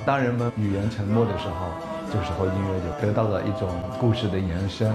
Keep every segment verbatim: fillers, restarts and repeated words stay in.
当人们语言沉默的时候，这个时候音乐就得到了一种故事的延伸。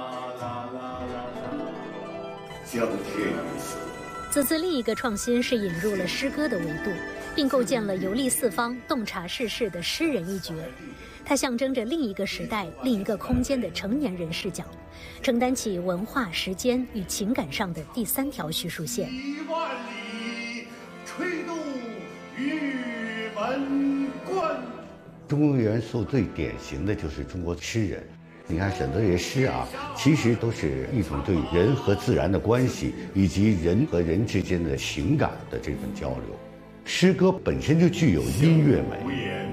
江天一色。 此次另一个创新是引入了诗歌的维度，并构建了游历四方、洞察世事的诗人一角。它象征着另一个时代、另一个空间的成年人视角，承担起文化、时间与情感上的第三条叙述线。 一万里，吹动玉门关。 中国元素最典型的就是中国诗人。你看沈德爷诗啊，其实都是一种对人和自然的关系，以及人和人之间的情感的这份交流。诗歌本身就具有音乐美。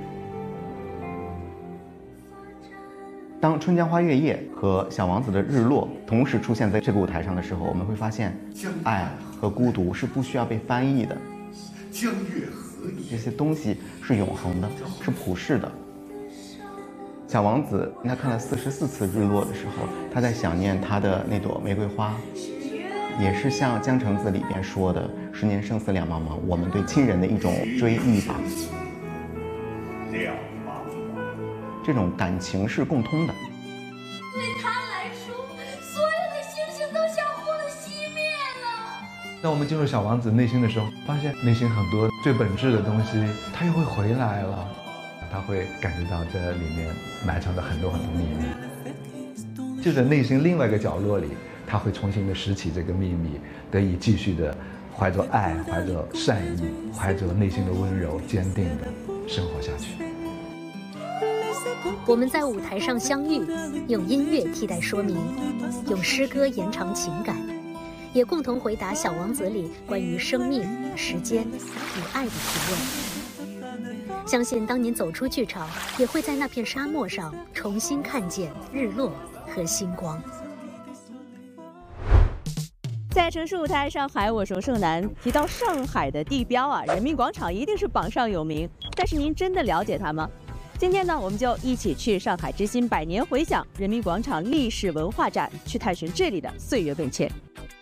当《春江花月夜》和《小王子》的日落同时出现在这个舞台上的时候，我们会发现，爱和孤独是不需要被翻译的。 江月何以？ 这些东西是永恒的，是普世的。小王子他看了四十四次日落的时候，他在想念他的那朵玫瑰花，也是像《江城子》里边说的“十年生死两茫茫”，我们对亲人的一种追忆吧。 两茫茫， 这种感情是共通的。 对他来说，所有的星星都像火熄灭了。 当我们进入小王子内心的时候，发现内心很多最本质的东西，他又会回来了。他会感觉到这里面埋藏着很多很多秘密，就在内心另外一个角落里，他会重新的拾起这个秘密，得以继续的怀着爱、怀着善意、怀着内心的温柔、坚定的生活下去。 我们在舞台上相遇，用音乐替代说明，用诗歌延长情感，也共同回答《小王子》里关于生命、时间与爱的提问。相信当您走出剧场，也会在那片沙漠上重新看见日落和星光。 在城市舞台上海，我说盛楠提到上海的地标啊，人民广场一定是榜上有名。但是您真的了解它吗？今天呢，我们就一起去上海之星百年回响人民广场历史文化展，去探寻这里的岁月变迁。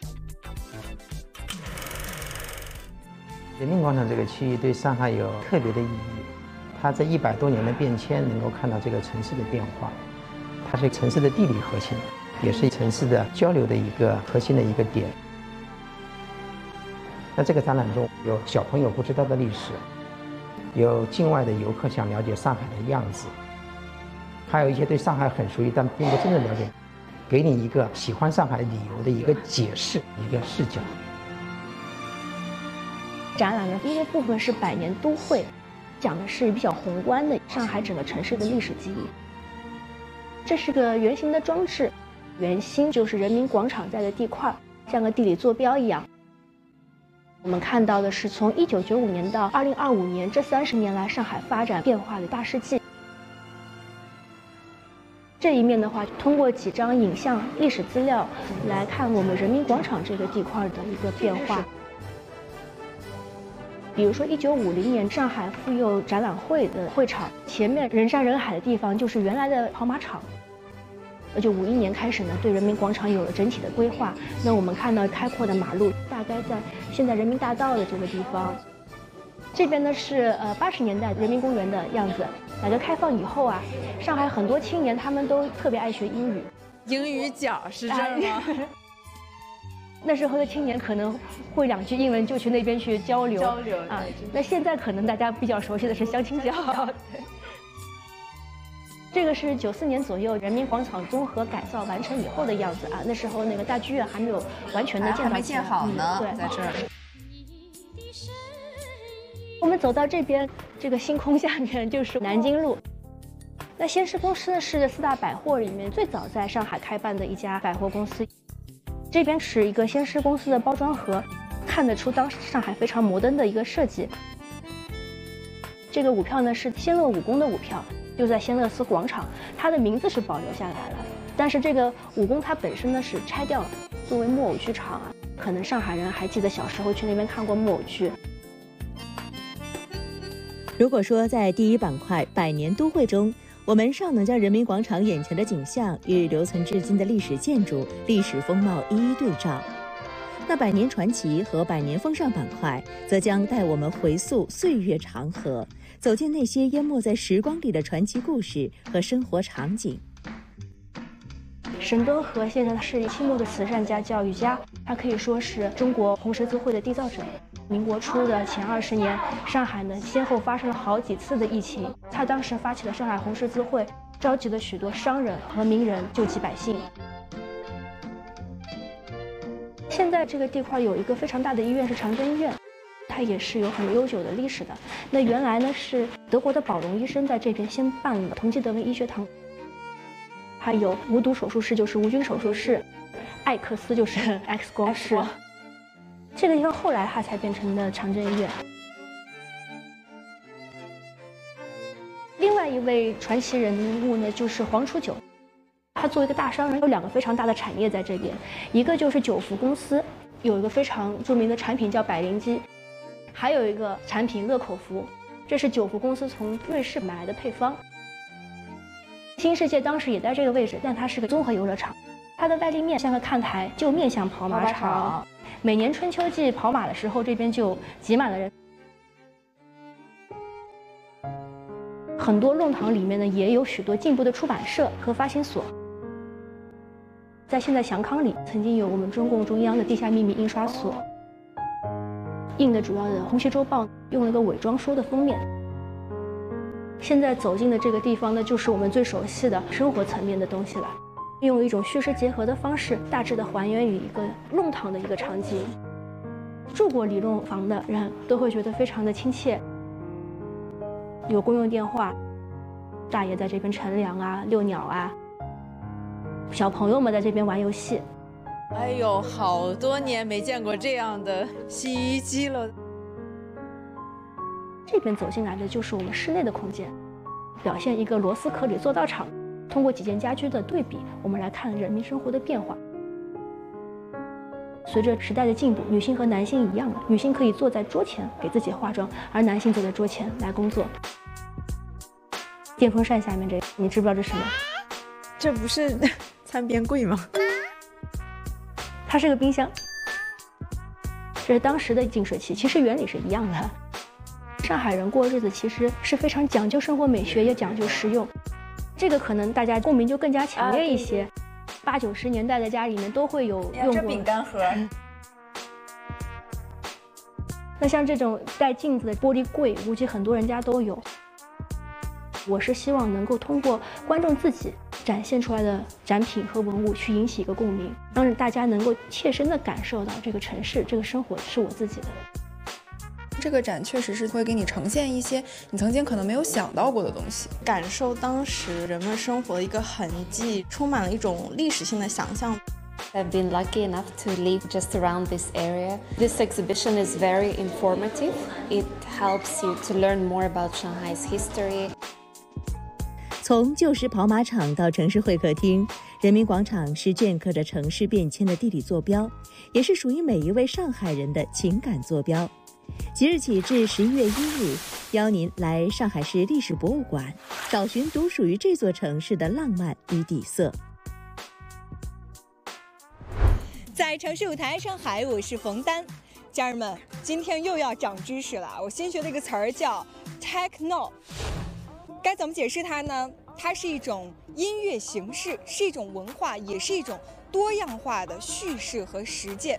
人民广场这个区域对上海有特别的意义，它这一百多年的变迁，能够看到这个城市的变化，它是城市的地理核心，也是城市的交流的一个核心的一个点。那这个展览中有小朋友不知道的历史，有境外的游客想了解上海的样子，还有一些对上海很熟悉但并不真正了解，给你一个喜欢上海理由的一个解释，一个视角。 展览的第一个部分是百年都会，讲的是比较宏观的上海整个城市的历史记忆。这是个圆形的装置，圆心就是人民广场在的地块，像个地理坐标一样。我们看到的是从一九九五年到二零二五年这三十年来上海发展变化的大事记。这一面的话，通过几张影像历史资料来看我们人民广场这个地块的一个变化。比如说一九五零年上海妇幼展览会的会场前面人山人海的地方就是原来的跑马场。而就五一年开始呢，对人民广场有了整体的规划。那我们看到开阔的马路大概在现在人民大道的这个地方。这边呢是呃八十年代人民公园的样子。改革开放以后啊，上海很多青年他们都特别爱学英语。 英语角是这儿吗？ 那时候的青年可能会两句英文就去那边去交流交流啊。那现在可能大家比较熟悉的是相亲角。对，这个是九四年左右人民广场综合改造完成以后的样子啊。那时候那个大剧院还没有完全的建造， 还没建好呢。 对， 在这儿。 我们走到这边，这个星空下面就是南京路。那先施公司是四大百货里面最早在上海开办的一家百货公司。这边是一个先施公司的包装盒，看得出当时上海非常摩登的一个设计。这个舞票呢是仙乐武功的舞票，就在仙乐寺广场，它的名字是保留下来了，但是这个武功它本身呢是拆掉了，作为木偶剧场啊。可能上海人还记得小时候去那边看过木偶剧。 如果说在第一板块百年都会中，我们尚能将人民广场眼前的景象与留存至今的历史建筑、历史风貌一一对照， 那百年传奇和百年风尚板块则将带我们回溯岁月长河，走进那些淹没在时光里的传奇故事和生活场景。 沈敦和先生是清末的慈善家、教育家，他可以说是中国红十字会的缔造者。民国初的前二十年，上海呢先后发生了好几次的疫情，他当时发起了上海红十字会，召集了许多商人和名人救济百姓。现在这个地块有一个非常大的医院，是长征医院，它也是有很悠久的历史的。那原来呢是德国的宝荣医生在这边先办了同济德文医学堂，还有无毒手术室，就是无菌手术室，艾克斯就是 X 光室。这个地方后来它才变成的长征医院。另外一位传奇人物呢，就是黄楚九。他作为一个大商人，有两个非常大的产业在这边，一个就是九福公司，有一个非常著名的产品叫百灵机，还有一个产品乐口福，这是九福公司从瑞士买来的配方。新世界当时也在这个位置，但它是个综合游乐场，它的外立面像个看台，就面向跑马场。每年春秋季跑马的时候，这边就挤满了人。很多弄堂里面呢，也有许多进步的出版社和发行所。在现在祥康里，曾经有我们中共中央的地下秘密印刷所，印的主要的《红旗周报》用了个伪装书的封面。现在走进的这个地方呢，就是我们最熟悉的生活层面的东西了，用一种虚实结合的方式，大致的还原于一个弄堂的一个场景。住过里弄房的人都会觉得非常的亲切，有公用电话，大爷在这边乘凉啊、遛鸟啊。小朋友们在这边玩游戏。 哎呦，好多年没见过这样的洗衣机了。 这边走进来的就是我们室内的空间，表现一个螺丝壳里做道场。通过几件家居的对比，我们来看人民生活的变化。随着时代的进步，女性和男性一样了，女性可以坐在桌前给自己化妆，而男性坐在桌前来工作。电风扇下面这，你知不知道这是什么？ 这不是餐边柜吗？ 它是个冰箱，这是当时的净水器，其实原理是一样的。上海人过日子其实是非常讲究生活美学，也讲究实用，这个可能大家共鸣就更加强烈一些。八九十年代的家里面都会有用过饼干盒。 那像这种带镜子的玻璃柜，估计很多人家都有。我是希望能够通过观众自己展现出来的展品和文物去引起一个共鸣，让大家能够切身的感受到这个城市、这个生活是我自己的。 这个展确实是会给你呈现一些你曾经可能没有想到过的东西， 感受当时人们生活的一个痕迹，充满了一种历史性的想象。 I've been lucky enough to live just around this area. This exhibition is very informative. It helps you to learn more about Shanghai's history. 从旧时跑马场到城市会客厅，人民广场是镌刻着城市变迁的地理坐标，也是属于每一位上海人的情感坐标。即日起至十一月一日，邀您来上海市历史博物馆，找寻独属于这座城市的浪漫与底色。 在城市舞台上海，我是冯丹。家人们，今天又要长知识了，我新学了一个词儿叫 techno。该怎么解释它呢？它是一种音乐形式，是一种文化，也是一种多样化的叙事和实践。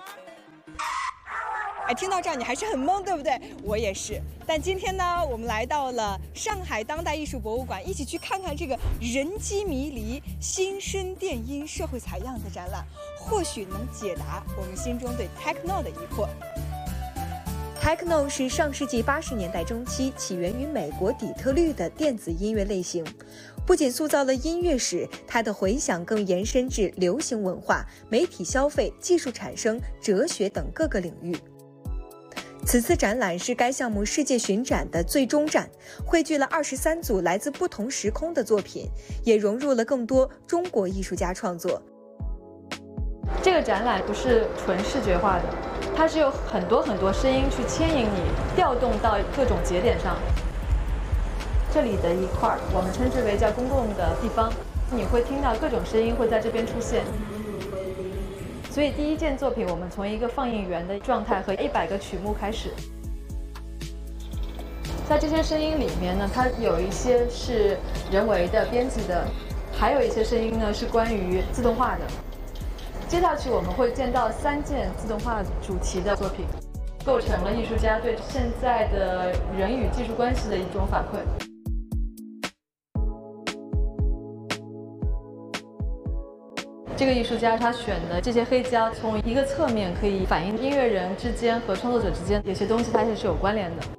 哎，听到这儿你还是很懵，对不对？我也是。但今天呢，我们来到了上海当代艺术博物馆，一起去看看这个人机迷离、心声电音、社会采样的展览，或许能解答我们心中对 techno 的疑惑。Techno 是上世纪八十年代中期起源于美国底特律的电子音乐类型，不仅塑造了音乐史，它的回响更延伸至流行文化、媒体消费、技术产生、哲学等各个领域。此次展览是该项目世界巡展的最终站，汇聚了二十三组来自不同时空的作品，也融入了更多中国艺术家创作。 这个展览不是纯视觉化的，它是有很多很多声音去牵引你，调动到各种节点上。这里的一块我们称之为叫公共的地方，你会听到各种声音会在这边出现。 所以第一件作品，我们从一个放映员的状态和一百个曲目开始。在这些声音里面呢，它有一些是人为的编辑的，还有一些声音呢是关于自动化的。接下去我们会见到三件自动化主题的作品，构成了艺术家对现在的人与技术关系的一种反馈。这个艺术家他选的这些黑胶，从一个侧面可以反映音乐人之间和创作者之间有些东西它是有关联的。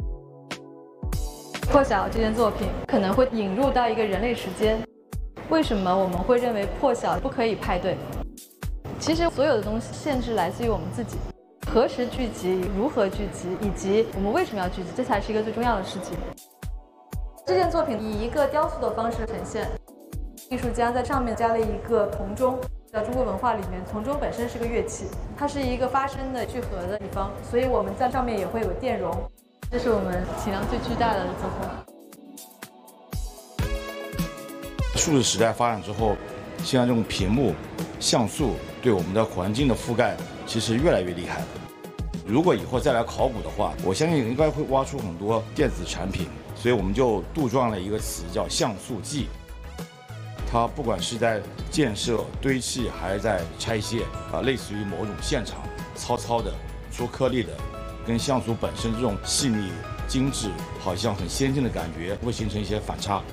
破晓这件作品可能会引入到一个人类时间。为什么我们会认为破晓不可以派对？其实所有的东西限制来自于我们自己，何时聚集、如何聚集，以及我们为什么要聚集，这才是一个最重要的事情。这件作品以一个雕塑的方式呈现，艺术家在上面加了一个铜钟。在中国文化里面，铜钟本身是个乐器，它是一个发声的聚合的地方，所以我们在上面也会有电容。这是我们体量最巨大的作品。 数字时代发展之后，现在这种屏幕、像素对我们的环境的覆盖其实越来越厉害了。如果以后再来考古的话，我相信应该会挖出很多电子产品，所以我们就杜撰了一个词叫像素记。它不管是在建设、堆砌，还是在拆卸啊，类似于某种现场糙糙的、出颗粒的，跟像素本身这种细腻、精致、好像很先进的感觉，会形成一些反差。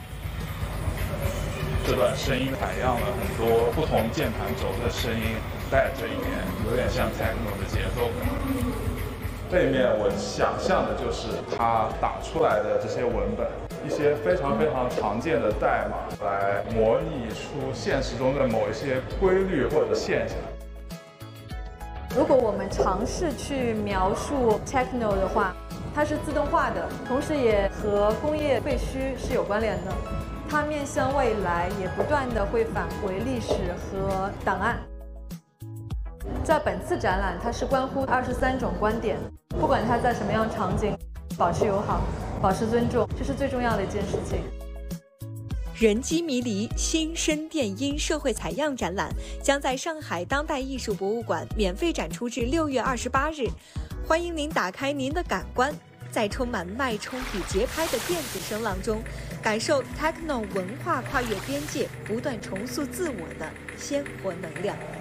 这段声音采样了很多不同键盘轴的声音，在这里面有点像techno的节奏。背面我想象的就是他打出来的这些文本，一些非常非常常见的代码，来模拟出现实中的某一些规律或者现象。 如果我们尝试去描述 techno 的话，它是自动化的，同时也和工业废墟是有关联的。它面向未来，也不断的会返回历史和档案。在本次展览，它是关乎二十三种观点，不管它在什么样场景，保持友好，保持尊重，这是最重要的一件事情。 人机迷离新声电音社会采样展览将在上海当代艺术博物馆免费展出至六月二十八日，欢迎您打开您的感官，在充满脉冲与节拍的电子声浪中，感受 techno 文化跨越边界、不断重塑自我的鲜活能量。